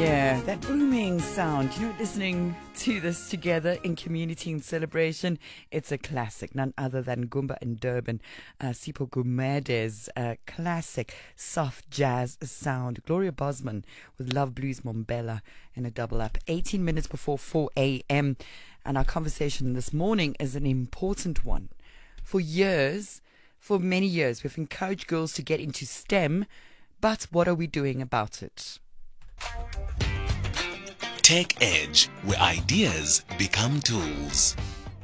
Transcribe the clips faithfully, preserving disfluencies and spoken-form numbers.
Yeah, that booming sound. You know, listening to this together in community and celebration, it's a classic. None other than Gumba and Durban, uh, Sipho Gumede's uh, classic soft jazz sound. Gloria Bosman with Love Blues Mombela in a double up. eighteen minutes before four a.m. And our conversation this morning is an important one. For years, for many years, we've encouraged girls to get into STEM, but what are we doing about it? Tech Edge, where ideas become tools.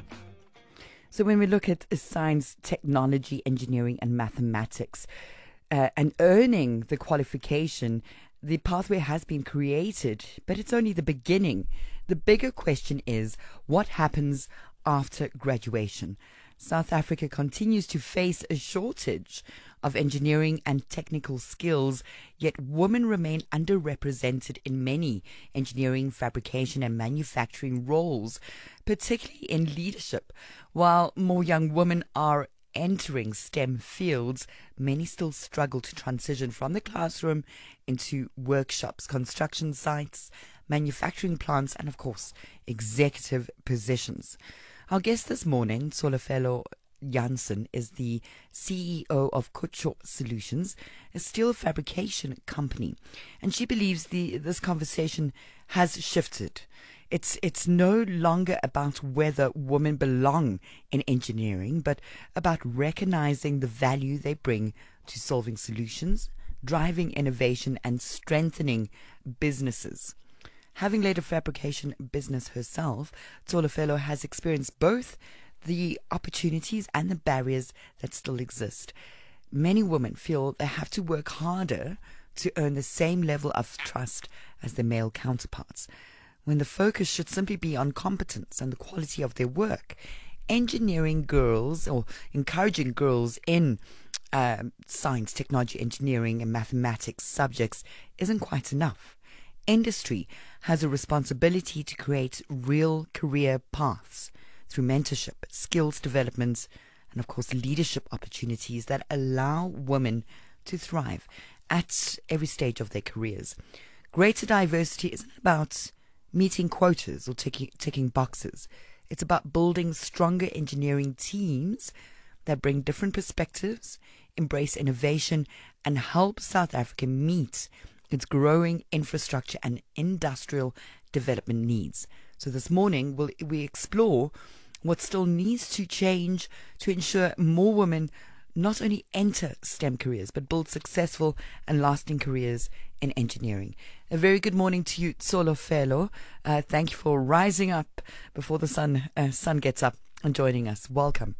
So when we look at science, technology, engineering and mathematics, uh, and earning the qualification, the pathway has been created, but it's only the beginning. The bigger question is, what happens after graduation? South Africa continues to face a shortage of engineering and technical skills, yet women remain underrepresented in many engineering, fabrication and manufacturing roles, particularly in leadership. While more young women are entering STEM fields, many still struggle to transition from the classroom into workshops, construction sites, manufacturing plants and, of course, executive positions. Our guest this morning, Tsholofelo Jansen, is the C E O of Kutcho Solutions, a steel fabrication company. And she believes the this conversation has shifted. It's it's no longer about whether women belong in engineering, but about recognizing the value they bring to solving solutions, driving innovation and strengthening businesses. Having led a fabrication business herself, Tsholofelo has experienced both the opportunities and the barriers that still exist. Many women feel they have to work harder to earn the same level of trust as their male counterparts, when the focus should simply be on competence and the quality of their work. Engineering girls, or encouraging girls in uh, science, technology, engineering and mathematics subjects isn't quite enough. Industry has a responsibility to create real career paths through mentorship, skills developments, and of course leadership opportunities that allow women to thrive at every stage of their careers. Greater diversity isn't about meeting quotas or ticking, ticking boxes. It's about building stronger engineering teams that bring different perspectives, embrace innovation, and help South Africa meet its growing infrastructure and industrial development needs. So this morning, we'll, we explore what still needs to change to ensure more women not only enter STEM careers, but build successful and lasting careers in engineering. A very good morning to you, Tsholofelo. Uh, thank you for rising up before the sun, uh, sun gets up and joining us. Welcome.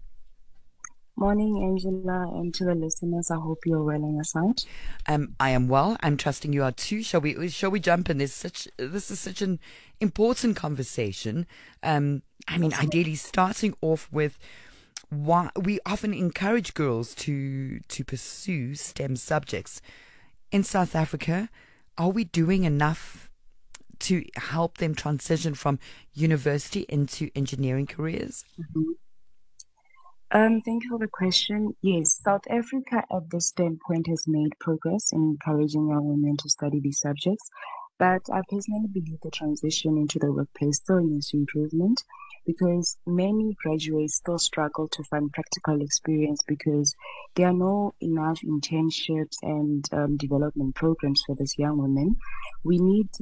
Morning, Angela, and to the listeners. I hope you're well on your side. Um, I am well. I'm trusting you are too. Shall we? Shall we jump in? This such. This is such an important conversation. Um, I mean, ideally, starting off with why we often encourage girls to to pursue STEM subjects in South Africa. Are we doing enough to help them transition from university into engineering careers? Mm-hmm. Um, thank you for the question. Yes, South Africa at this standpoint has made progress in encouraging young women to study these subjects, but I personally believe the transition into the workplace still needs improvement because many graduates still struggle to find practical experience because there are no enough internships and um, development programs for these young women. We need